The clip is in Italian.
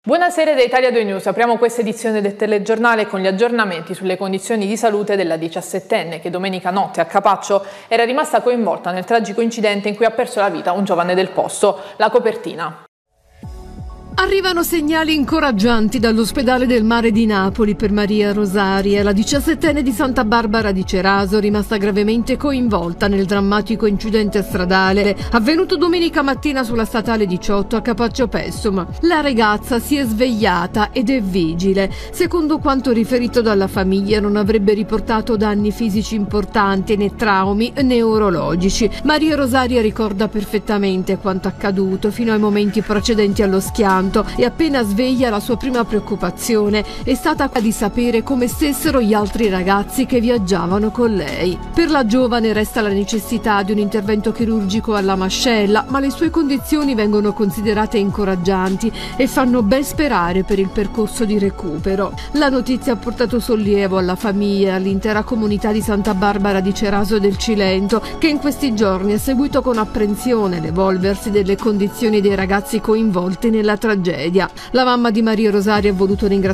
Buonasera da Italia 2 News, apriamo questa edizione del telegiornale con gli aggiornamenti sulle condizioni di salute della 17enne che domenica notte a Capaccio era rimasta coinvolta nel tragico incidente in cui ha perso la vita un giovane del posto. La copertina. Arrivano segnali incoraggianti dall'ospedale del Mare di Napoli per Maria Rosaria, la 17enne di Santa Barbara di Ceraso, rimasta gravemente coinvolta nel drammatico incidente stradale avvenuto domenica mattina sulla statale 18 a Capaccio Pessum. La ragazza si è svegliata ed è vigile. Secondo quanto riferito dalla famiglia, non avrebbe riportato danni fisici importanti né traumi neurologici. Maria Rosaria ricorda perfettamente quanto accaduto fino ai momenti precedenti allo schianto. E appena sveglia la sua prima preoccupazione è stata quella di sapere come stessero gli altri ragazzi che viaggiavano con lei. Per la giovane resta la necessità di un intervento chirurgico alla mascella, ma le sue condizioni vengono considerate incoraggianti e fanno ben sperare per il percorso di recupero. La notizia ha portato sollievo alla famiglia e all'intera comunità di Santa Barbara di Ceraso e del Cilento, che in questi giorni ha seguito con apprensione l'evolversi delle condizioni dei ragazzi coinvolti nella tragedia. La mamma di Maria Rosaria ha voluto ringraziare